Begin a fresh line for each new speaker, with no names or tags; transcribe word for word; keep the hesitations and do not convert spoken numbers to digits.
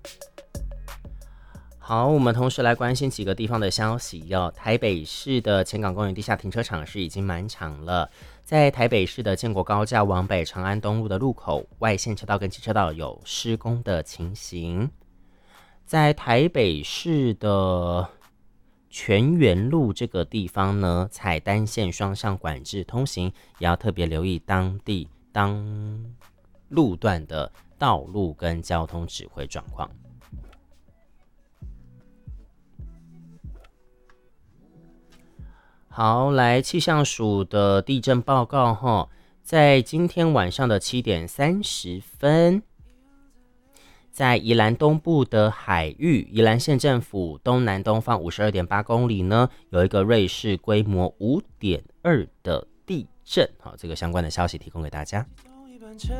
好，我们同时来关心几个地方的消息哦。台北市的前港公园地下停车场是已经满场了，在台北市的建国高架往北长安东路的路口外线车道跟机车道有施工的情形。在台北市的全园路这个地方呢，采单线双向管制通行，也要特别留意当地当路段的道路跟交通指挥状况。好，来气象署的地震报告哈，在今天晚上的七点三十分，在宜兰东部的海域，宜兰县政府东南东方五十二点八公里呢，有一个瑞士规模五点二的地震。好，这个相关的消息提供给大家。